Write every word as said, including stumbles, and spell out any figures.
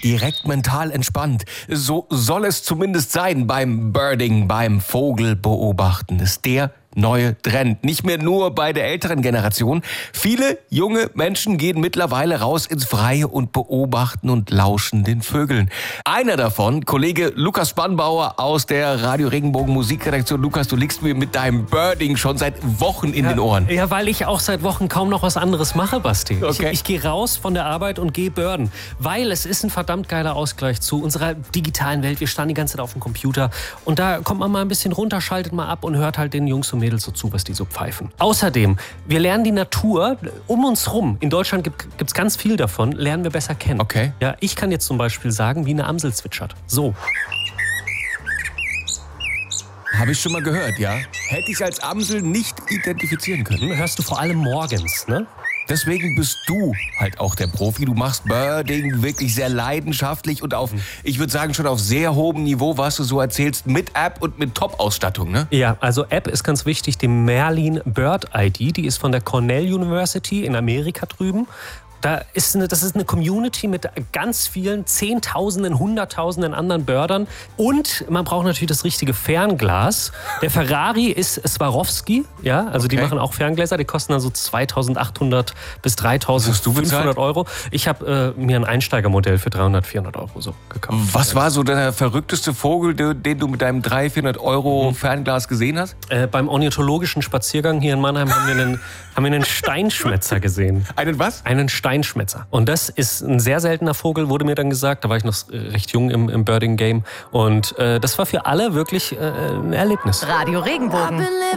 direkt mental entspannt. So soll es zumindest sein beim Birding, beim Vogelbeobachten. Das ist der neue Trend. Nicht mehr nur bei der älteren Generation. Viele junge Menschen gehen mittlerweile raus ins Freie und beobachten und lauschen den Vögeln. Einer davon, Kollege Lukas Spannbauer aus der Radio Regenbogen Musikredaktion. Lukas, du liegst mir mit deinem Birding schon seit Wochen in ja, den Ohren. Ja, weil ich auch seit Wochen kaum noch was anderes mache, Basti. Okay. Ich, ich gehe raus von der Arbeit und gehe birden, weil es ist ein verdammt geiler Ausgleich zu unserer digitalen Welt. Wir stehen die ganze Zeit auf dem Computer und da kommt man mal ein bisschen runter, schaltet mal ab und hört halt den Jungs und Mädels so zu, was die so pfeifen. Außerdem, wir lernen die Natur um uns rum. In Deutschland gibt es ganz viel davon, lernen wir besser kennen. Okay. Ja, ich kann jetzt zum Beispiel sagen, wie eine Amsel zwitschert. So. Habe ich schon mal gehört, ja. Hätte ich als Amsel nicht identifizieren können. Hörst du vor allem morgens, ne? Deswegen bist du halt auch der Profi. Du machst Birding wirklich sehr leidenschaftlich und auf, ich würde sagen, schon auf sehr hohem Niveau, was du so erzählst, mit App und mit Top-Ausstattung, ne? Ja, also App ist ganz wichtig, die Merlin Bird I D, die ist von der Cornell University in Amerika drüben. Da ist eine, das ist eine Community mit ganz vielen Zehntausenden, Hunderttausenden anderen Birdern. Und man braucht natürlich das richtige Fernglas. Der Ferrari ist Swarovski, ja, also okay. Die machen auch Ferngläser. Die kosten dann so zweitausendachthundert bis dreitausendfünfhundert Euro. Ich habe äh, mir ein Einsteigermodell für dreihundert, vierhundert Euro so gekauft. Was war so der verrückteste Vogel, den du mit deinem dreihundert, vierhundert Euro mhm. Fernglas gesehen hast? Äh, beim ornithologischen Spaziergang hier in Mannheim haben wir einen, haben wir einen Steinschmätzer gesehen. Einen was? Einen Steinschmätzer. Und das ist ein sehr seltener Vogel, wurde mir dann gesagt. Da war ich noch recht jung im, im Birding-Game. Und äh, das war für alle wirklich äh, ein Erlebnis. Radio Regenbogen.